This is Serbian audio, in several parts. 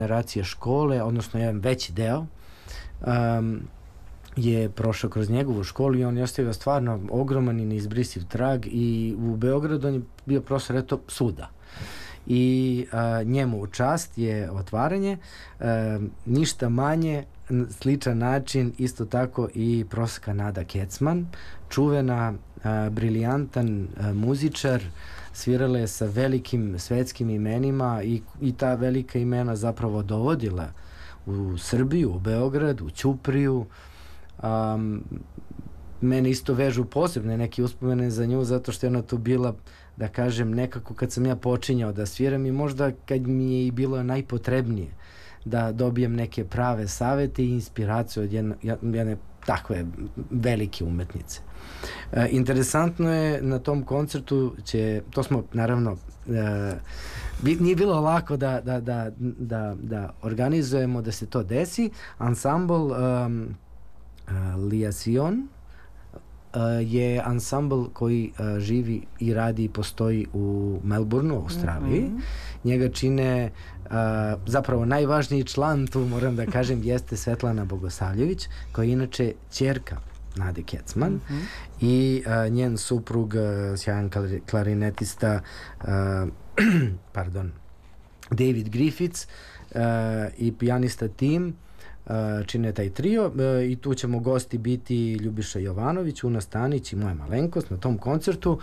generacije škole, odnosno jedan veći deo, je prošao kroz njegovu školu i on je ostavio stvarno ogroman i neizbrisiv trag i u Beogradu on je bio profesor eto svuda. I njemu u čast je otvaranje, ništa manje, sličan način, isto tako i profesorka Nada Kecman, čuvena, briljantan muzičar, svirala je sa velikim svetskim imenima i ta velika imena zapravo dovodila u Srbiju, u Beograd, u Ćupriju. Mene isto vežu posebne neke uspomene za nju zato što je ona tu bila, da kažem, nekako kad sam ja počinjao da sviram i možda kad mi je i bilo najpotrebnije da dobijem neke prave savete i inspiraciju od jedne takve velike umetnice. Interesantno je na tom koncertu to smo naravno nije bilo lako da organizujemo da se to desi. Ansambl Liacion je ansambl koji živi i radi i postoji u Melbourneu, Australiji. Njega čine zapravo najvažniji član tu, moram da kažem, jeste Svetlana Bogosavljević, koja je inače ćerka Nade Kecman i njen suprug, sjajan klarinetista David Griffiths i pijanista Tim čine taj trio i tu ćemo gosti biti Ljubiša Jovanović, Una Stanić i moja malenkost na tom koncertu,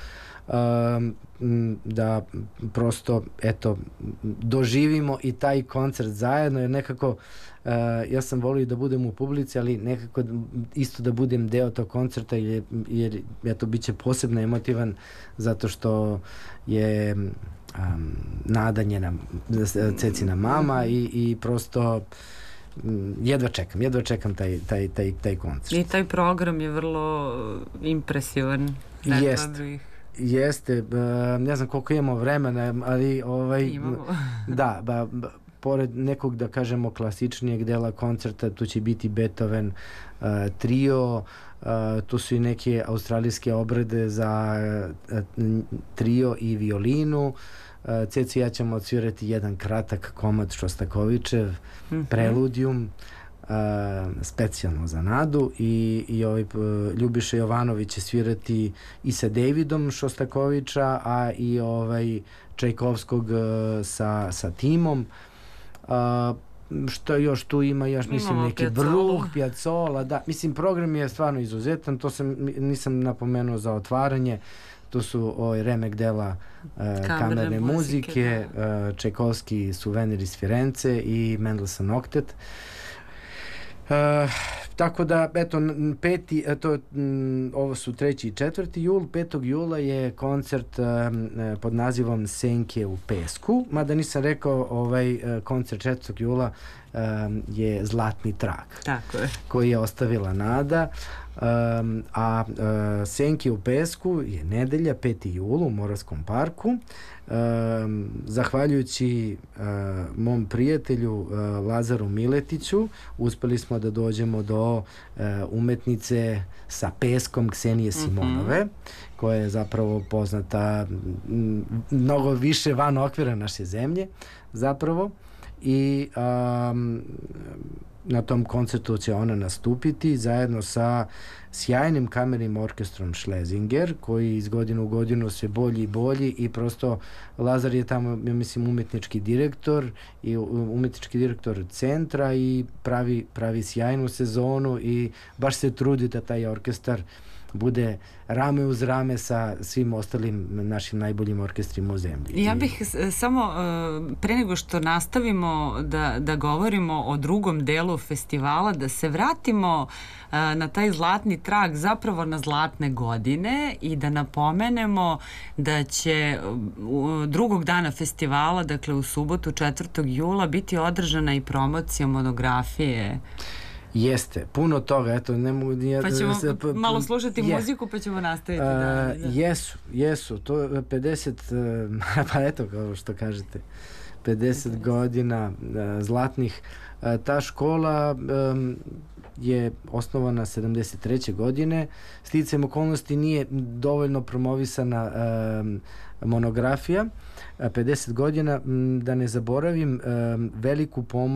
da prosto eto doživimo i taj koncert zajedno, jer nekako ja sam volio da budem u publici, ali nekako isto da budem deo tog koncerta, jer eto bit će posebno emotivan zato što je Nada njena Cecina mama i prosto jedva čekam taj koncert. I taj program je vrlo impresivan. Jeste, ne znam koliko imamo vremena, ali imamo. Da, pored nekog, da kažemo, klasičnijeg dela koncerta, tu će biti Beethoven trio, tu su i neke australijske obrade za trio i violinu. Ceci i ja ćemo odsvirati jedan kratak komad Šostakovićev, Preludijum, specijalno za Nadu i Ljubiša Jovanović će svirati i sa Davidom Šostakovića, a i Čajkovskog sa timom. Što još tu ima, mislim neki Bruch, Piazzolla, da, mislim program je stvarno izuzetan, to nisam napomenuo za otvaranje. Tu su remek dela kamerne muzike, Čajkovski Suvenir iz Firence i Mendelssohn oktet. Tako da, eto, ovo su 3. i 4. jul, 5. jula je koncert pod nazivom Senke u pesku, mada nisam rekao, koncert 4. jula je Zlatni trak, koji je ostavila Nada, a Senke u pesku je nedelja, 5. jul u Moravskom parku. Zahvaljujući mom prijatelju Lazaru Miletiću uspeli smo da dođemo do umetnice sa peskom Ksenije Simonove, koja je zapravo poznata mnogo više van okvira naše zemlje zapravo, i na tom koncertu će ona nastupiti zajedno sa sjajnim kamernim orkestrom Schlesinger, koji iz godine u godinu sve bolji i bolji, i prosto Lazar je tamo, ja mislim, umetnički direktor centra i pravi sjajnu sezonu i baš se trudi da taj orkestar bude rame uz rame sa svim ostalim našim najboljim orkestrima u zemlji. Ja bih samo, pre nego što nastavimo da govorimo o drugom delu festivala, da se vratimo na taj zlatni trak, zapravo na zlatne godine, i da napomenemo da će drugog dana festivala, dakle u subotu 4. jula, biti održana i promocija monografije. Jeste, puno toga, eto, ne mogu... Pa ćemo malo slušati muziku, pa ćemo nastaviti dalje. Jesu, to je 50, pa eto, kao što kažete, 50 godina zlatnih. Ta škola je osnovana 73. godine. Sticajem okolnosti nije dovoljno promovisana monografija. 50 godina, da ne zaboravim, veliku pomoć